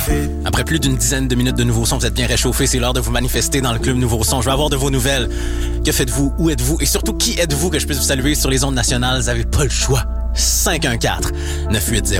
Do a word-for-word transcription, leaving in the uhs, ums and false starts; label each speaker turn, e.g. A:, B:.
A: Après plus d'une dizaine de minutes de Nouveau Son, vous êtes bien réchauffés. C'est l'heure de vous manifester dans le club Nouveau Son. Je vais avoir de vos nouvelles. Que faites-vous? Où êtes-vous? Et surtout, qui êtes-vous que je puisse vous saluer sur les ondes nationales? Vous n'avez pas le choix. cinq un quatre neuf huit zéro